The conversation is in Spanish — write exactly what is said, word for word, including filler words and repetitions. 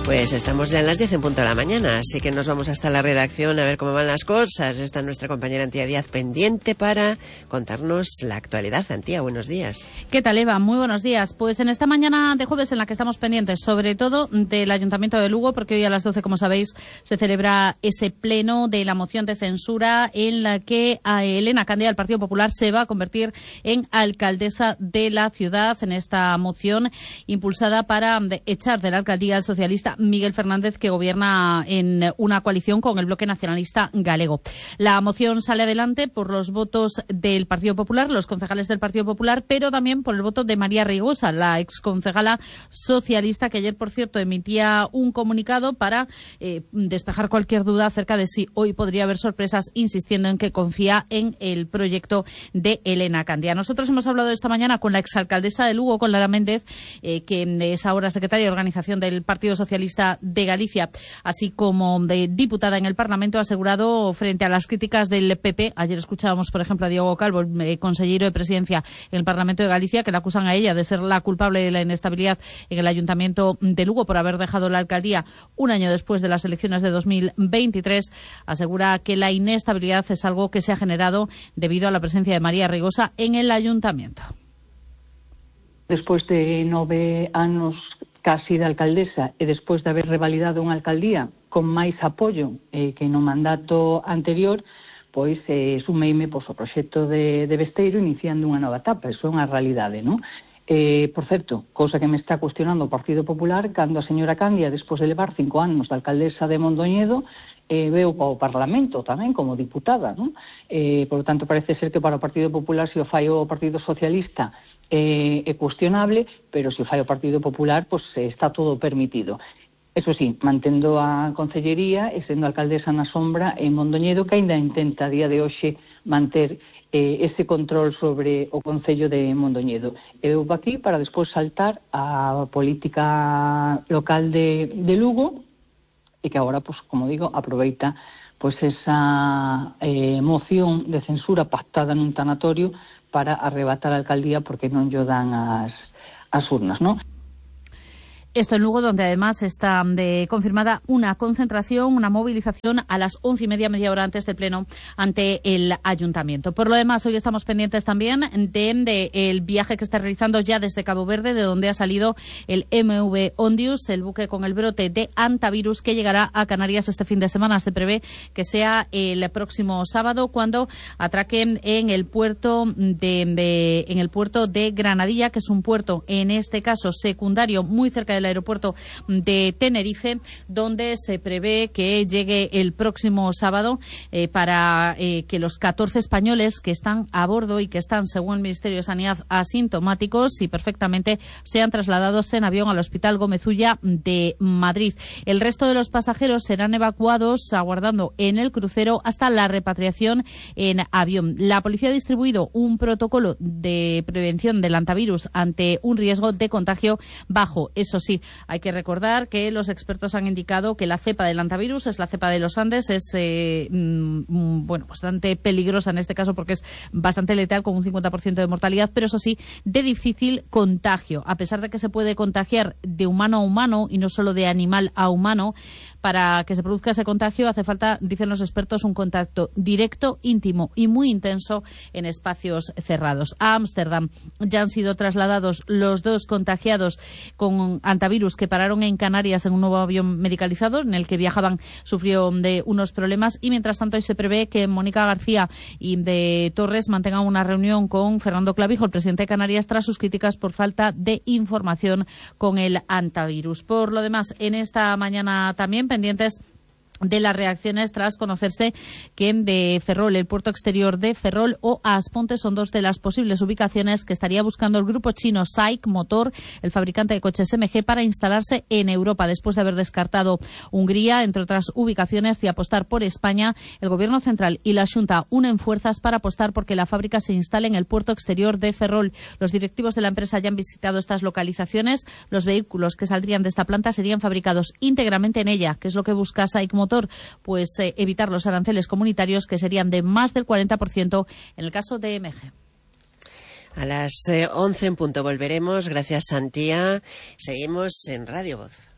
Pues estamos ya en las diez en punto de la mañana, así que nos vamos hasta la redacción a ver cómo van las cosas. Está nuestra compañera Antía Díaz pendiente para contarnos la actualidad. Antía, buenos días. ¿Qué tal, Eva? Muy buenos días. Pues en esta mañana de jueves en la que estamos pendientes, sobre todo del Ayuntamiento de Lugo, porque hoy a las doce, como sabéis, se celebra ese pleno de la moción de censura en la que a Elena Candia, del Partido Popular, se va a convertir en alcaldesa de la ciudad, en esta moción impulsada para echar de la alcaldía al socialista Miguel Fernández, que gobierna en una coalición con el Bloque Nacionalista Galego. La moción sale adelante por los votos del Partido Popular, los concejales del Partido Popular, pero también por el voto de María Rigosa, la exconcejala socialista, que ayer, por cierto, emitía un comunicado para eh, despejar cualquier duda acerca de si hoy podría haber sorpresas, insistiendo en que confía en el proyecto de Elena Candia. Nosotros hemos hablado esta mañana con la exalcaldesa de Lugo, con Lara Méndez, eh, que es ahora secretaria de Organización del Partido Socialista de Galicia, así como de diputada en el Parlamento, ha asegurado frente a las críticas del P P. Ayer escuchábamos, por ejemplo, a Diego Calvo, el eh, consejero de Presidencia en el Parlamento de Galicia, que la acusan a ella de ser la culpable de la inestabilidad en el Ayuntamiento de Lugo por haber dejado la alcaldía un año después de las elecciones de dos mil veintitrés. Asegura que la inestabilidad es algo que se ha generado debido a la presencia de María Rigosa en el Ayuntamiento. Despois de nove anos casi de alcaldesa e despois de haber revalidado unha alcaldía con máis apoio eh, que no mandato anterior, pois eh, sumeime pois, o proxecto de, de Besteiro iniciando unha nova etapa. Iso é unha realidade, non? Eh, por certo, cousa que me está cuestionando o Partido Popular, cando a señora Candia, despois de levar cinco anos de alcaldesa de Mondoñedo, eh, veo ao Parlamento tamén como diputada, non? Eh, por lo tanto, parece ser que para o Partido Popular, se o fai o Partido Socialista, Eh, é cuestionable, pero se fai o Partido Popular, pois pues, está todo permitido. Eso sí, mantendo a concellería e sendo alcaldesa na sombra en Mondoñedo, que aínda intenta a día de hoxe manter eh, ese control sobre o Concello de Mondoñedo. Eu vou aquí para despois saltar a política local de, de Lugo, e que agora, pues, como digo, aproveita pois esa eh, moción de censura pactada nun tanatorio para arrebatar a alcaldía porque non llo dan as, as urnas, non? Esto en Lugo, donde además está de, confirmada una concentración, una movilización a las once y media, media hora antes del pleno, ante el Ayuntamiento. Por lo demás, hoy estamos pendientes también de, de el viaje que está realizando ya desde Cabo Verde, de donde ha salido el M V Ondius, el buque con el brote de hantavirus que llegará a Canarias este fin de semana. Se prevé que sea el próximo sábado, cuando atraque en el puerto de, de en el puerto de Granadilla, que es un puerto, en este caso secundario, muy cerca de aeropuerto de Tenerife, donde se prevé que llegue el próximo sábado eh, para eh, que los catorce españoles que están a bordo y que están, según el Ministerio de Sanidad, asintomáticos y perfectamente, sean trasladados en avión al Hospital Gómez Ulla de Madrid. El resto de los pasajeros serán evacuados aguardando en el crucero hasta la repatriación en avión. La policía ha distribuido un protocolo de prevención del hantavirus ante un riesgo de contagio bajo. Eso sí, hay que recordar que los expertos han indicado que la cepa del hantavirus es la cepa de los Andes, es eh, mm, bueno, bastante peligrosa en este caso porque es bastante letal, con un cincuenta por ciento de mortalidad, pero eso sí, de difícil contagio. A pesar de que se puede contagiar de humano a humano y no solo de animal a humano, para que se produzca ese contagio hace falta, dicen los expertos, un contacto directo, íntimo y muy intenso en espacios cerrados. A Ámsterdam ya han sido trasladados los dos contagiados con hantavirus que pararon en Canarias en un nuevo avión medicalizado en el que viajaban, sufrió de unos problemas, y mientras tanto hoy se prevé que Mónica García y de Torres mantengan una reunión con Fernando Clavijo, el presidente de Canarias, tras sus críticas por falta de información con el hantavirus. Por lo demás, en esta mañana también pendientes de las reacciones tras conocerse que de Ferrol, el puerto exterior de Ferrol o Asponte son dos de las posibles ubicaciones que estaría buscando el grupo chino SAIC Motor, el fabricante de coches M G, para instalarse en Europa. Después de haber descartado Hungría, entre otras ubicaciones, y apostar por España, el Gobierno central y la Xunta unen fuerzas para apostar porque la fábrica se instale en el puerto exterior de Ferrol. Los directivos de la empresa ya han visitado estas localizaciones. Los vehículos que saldrían de esta planta serían fabricados íntegramente en ella. ¿Qué es lo que busca SAIC Motor? Pues eh, evitar los aranceles comunitarios, que serían de más del cuarenta por ciento en el caso de M G. A las eh, once en punto volveremos. Gracias, Santía. Seguimos en Radio Voz.